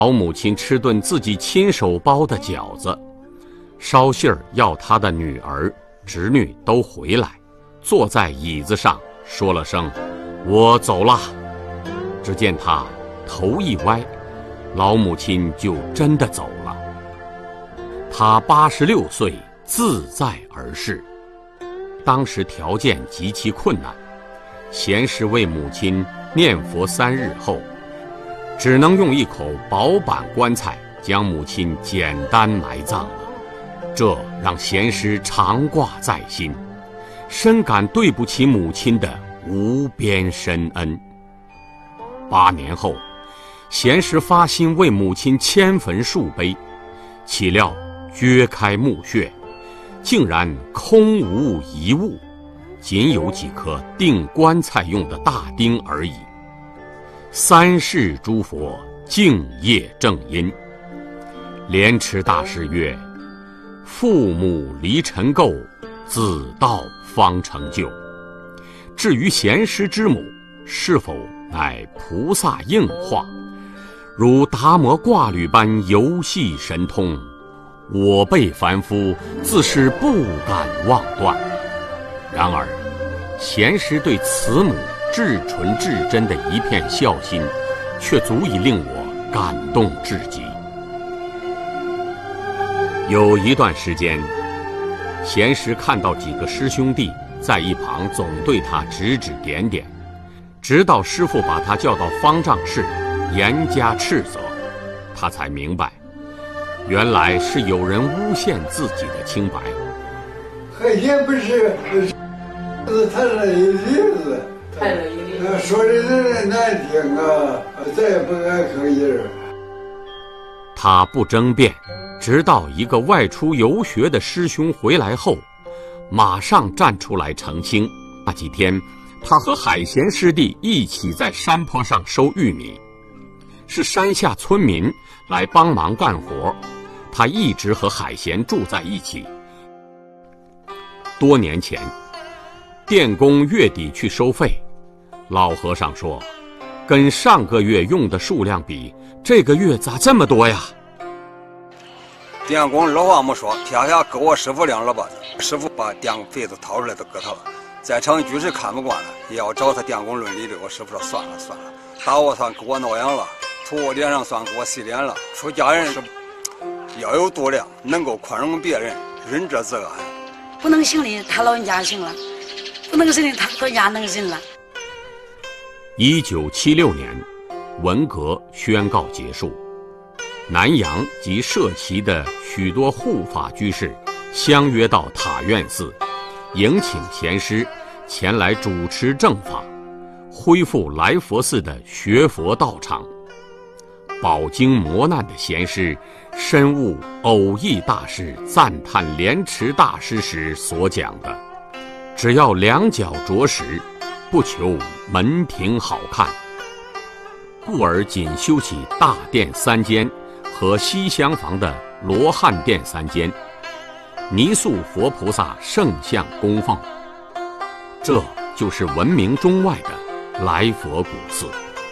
老母亲吃顿自己亲手包的饺子，捎信儿要她的女儿、侄女都回来，坐在椅子上说了声“我走了”。只见她头一歪，老母亲就真的走了。她86岁，自在而逝。当时条件极其困难，贤师为母亲念佛3日后，只能用一口薄板棺材将母亲简单埋葬了。这让贤师常挂在心，深感对不起母亲的无边深恩。8年后，贤师发心为母亲迁坟树碑，岂料掘开墓穴，竟然空无一物，仅有几颗钉棺材用的大钉而已。3世诸佛敬业正因。莲池大师曰：父母离尘垢，子道方成就。至于贤师之母是否乃菩萨应化，如达摩挂履般游戏神通，我辈凡夫自是不敢妄断。然而贤师对慈母至纯至真的一片孝心，却足以令我感动至极。有一段时间，贤师看到几个师兄弟在一旁总对他指指点点，直到师父把他叫到方丈室严加斥责，他才明白，原来是有人诬陷自己的清白。 海鲜不是太了一例子， 太了一例子， 说的人难听啊，再也不敢吭音儿。 他不争辩，直到一个外出游学的师兄回来后，马上站出来澄清。那几天，他和海贤师弟一起在山坡上收玉米，是山下村民来帮忙干活，他一直和海贤住在一起。多年前，电工月底去收费，老和尚说，跟上个月用的数量比，这个月咋这么多呀？ 电工二话没说，撇下给我师傅2耳巴子，师傅把电费子掏出来都给他了。在场居士看不惯了，也要找他电工论理的。我师傅说算了，打我算给我挠痒了，吐我脸上算给我洗脸了。出家人是要有度量，能够宽容别人，仁者自安。 不能行的他老人家行了，不能行的他老人家能行了。 1976年，文革宣告结束，南洋及社旗的许多护法居士相约到塔院寺，迎请贤师前来主持正法，恢复来佛寺的学佛道场。饱经磨难的贤师深悟偶益大师赞叹莲池大师时所讲的，只要2脚着实，不求门庭好看，故而仅修起大殿3间和西厢房的罗汉殿3间，泥塑佛菩萨圣像供奉。这就是闻名中外的来佛古寺。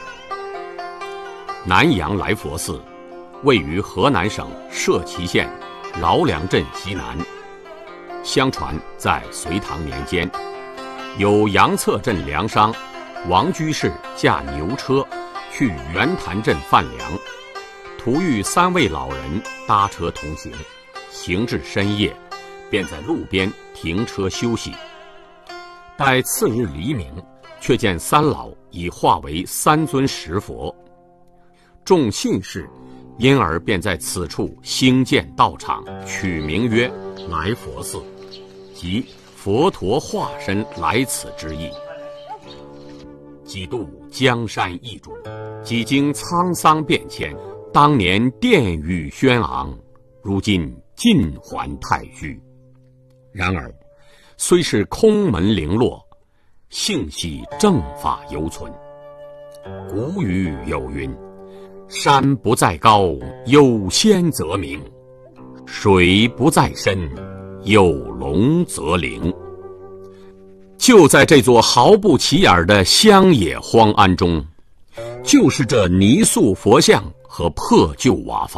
南洋来佛寺位于河南省社旗县劳良镇西南。相传在隋唐年间，有杨策镇粮商王居士驾牛车去袁潭镇贩粮，途遇3位老人搭车同行，行至深夜，便在路边停车休息。待次日黎明，却见3老已化为3尊石佛。众信士因而便在此处兴建道场，取名曰来佛寺，即佛陀化身来此之意。几度江山易主，几经沧桑变迁，当年殿宇轩昂，如今尽还太虚。然而虽是空门零落，幸喜正法犹存。古语有云，山不在高，有仙则名；水不在深，有龙则灵。就在这座毫不起眼的乡野荒庵中，就是这泥塑佛像和破旧瓦房。